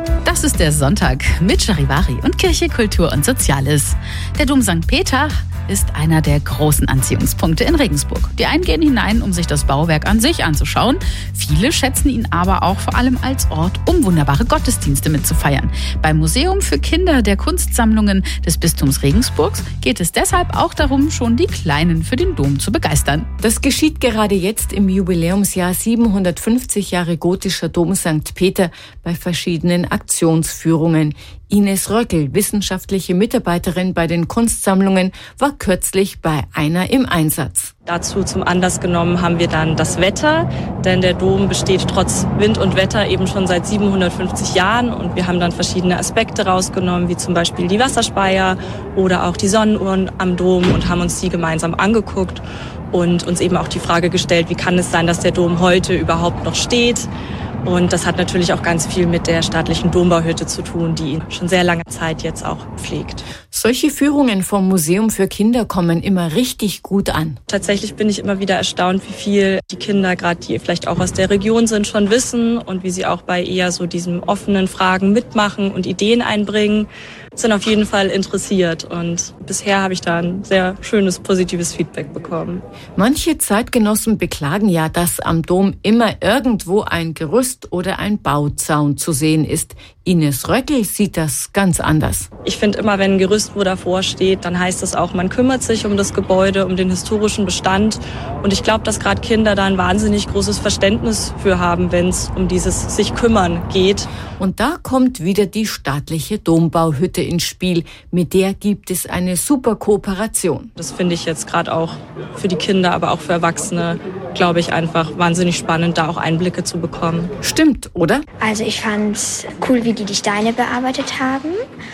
Das ist der Sonntag mit Charivari und Kirche, Kultur und Soziales. Der Dom St. Peter ist einer der großen Anziehungspunkte in Regensburg. Die einen gehen hinein, um sich das Bauwerk an sich anzuschauen. Viele schätzen ihn aber auch vor allem als Ort, um wunderbare Gottesdienste mitzufeiern. Beim Museum für Kinder der Kunstsammlungen des Bistums Regensburgs geht es deshalb auch darum, schon die Kleinen für den Dom zu begeistern. Das geschieht gerade jetzt im Jubiläumsjahr 750 Jahre gotischer Dom St. Peter bei verschiedenen Aktionsführungen. Ines Röckel, wissenschaftliche Mitarbeiterin bei den Kunstsammlungen, war kürzlich bei einer im Einsatz. Dazu zum Anlass genommen haben wir dann das Wetter, denn der Dom besteht trotz Wind und Wetter eben schon seit 750 Jahren und wir haben dann verschiedene Aspekte rausgenommen, wie zum Beispiel die Wasserspeier oder auch die Sonnenuhren am Dom und haben uns die gemeinsam angeguckt und uns eben auch die Frage gestellt, wie kann es sein, dass der Dom heute überhaupt noch steht? Und das hat natürlich auch ganz viel mit der staatlichen Dombauhütte zu tun, die ihn schon sehr lange Zeit jetzt auch pflegt. Solche Führungen vom Museum für Kinder kommen immer richtig gut an. Tatsächlich bin ich immer wieder erstaunt, wie viel die Kinder, gerade die vielleicht auch aus der Region sind, schon wissen und wie sie auch bei eher so diesen offenen Fragen mitmachen und Ideen einbringen, sind auf jeden Fall interessiert. Und bisher habe ich da ein sehr schönes, positives Feedback bekommen. Manche Zeitgenossen beklagen ja, dass am Dom immer irgendwo ein Gerüst oder ein Bauzaun zu sehen ist. Ines Röckel sieht das ganz anders. Ich finde immer, wenn ein Gerüst wo davor steht, dann heißt es auch, man kümmert sich um das Gebäude, um den historischen Bestand. Und ich glaube, dass gerade Kinder da ein wahnsinnig großes Verständnis für haben, wenn es um dieses sich kümmern geht. Und da kommt wieder die staatliche Dombauhütte ins Spiel. Mit der gibt es eine super Kooperation. Das finde ich jetzt gerade auch für die Kinder, aber auch für Erwachsene, glaube ich, einfach wahnsinnig spannend, da auch Einblicke zu bekommen. Stimmt, oder? Also ich fand's cool, wie die Steine bearbeitet haben.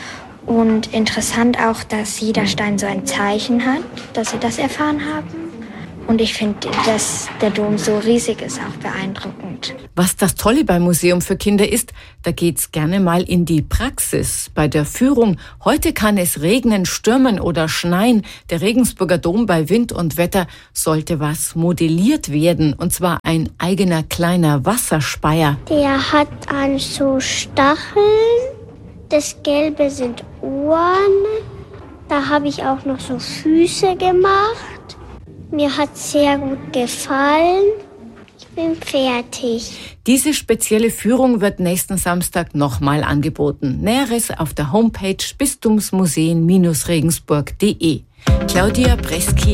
Und interessant auch, dass jeder Stein so ein Zeichen hat, dass sie das erfahren haben. Und ich finde, dass der Dom so riesig ist, auch beeindruckend. Was das Tolle beim Museum für Kinder ist, da geht's gerne mal in die Praxis. Bei der Führung, heute kann es regnen, stürmen oder schneien. Der Regensburger Dom bei Wind und Wetter sollte was modelliert werden. Und zwar ein eigener kleiner Wasserspeier. Der hat so Stacheln. Das Gelbe sind Ohren. Da habe ich auch noch so Füße gemacht. Mir hat sehr gut gefallen. Ich bin fertig. Diese spezielle Führung wird nächsten Samstag nochmal angeboten. Näheres auf der Homepage bistumsmuseen-regensburg.de. Claudia Breski.